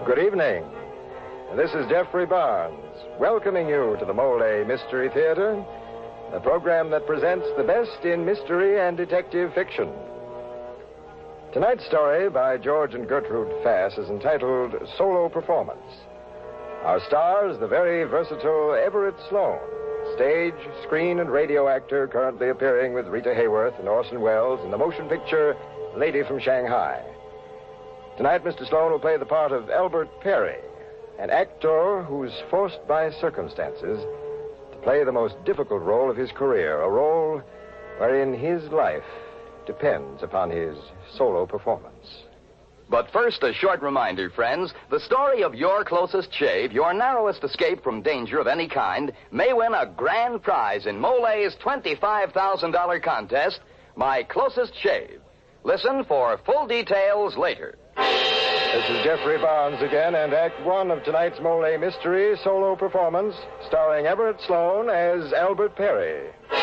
Good evening. This is Jeffrey Barnes, welcoming you to the Mole Mystery Theater, a program that presents the best in mystery and detective fiction. Tonight's story by George and Gertrude Fass is entitled Solo Performance. Our stars, the very versatile Everett Sloane, stage, screen, and radio actor currently appearing with Rita Hayworth and Orson Welles in the motion picture Lady from Shanghai. Tonight, Mr. Sloane will play the part of Albert Perry, an actor who's forced by circumstances to play the most difficult role of his career, a role wherein his life depends upon his solo performance. But first, a short reminder, friends. The story of your closest shave, your narrowest escape from danger of any kind, may win a grand prize in Mole's $25,000 contest, My Closest Shave. Listen for full details later. This is Jeffrey Barnes again, and Act One of tonight's Mole Mystery solo performance, starring Everett Sloane as Albert Perry.